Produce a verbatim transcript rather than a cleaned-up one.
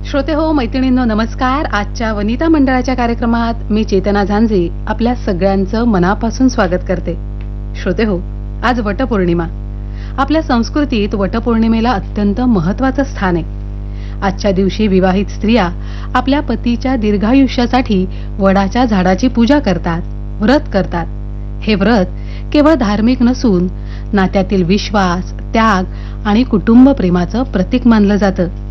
श्रोते हो, मैत्रिणींनो नमस्कार. आजच्या वनिता मंडळाच्या कार्यक्रमात मी चेतना झांझे आपल्या सगळ्यांचं मनापासून स्वागत करते. श्रोते हो, आज वटपौर्णिमा. आपल्या संस्कृतीत वटपौर्णिमेला अत्यंत महत्वाचं स्थान आहे. आजच्या दिवशी विवाहित स्त्रिया आपल्या पतीच्या दीर्घायुष्यासाठी वडाच्या झाडाची पूजा करतात, व्रत करतात. हे व्रत केवळ धार्मिक नसून नात्यातील विश्वास, त्याग आणि कुटुंब प्रेमाचं प्रतीक मानलं जातं.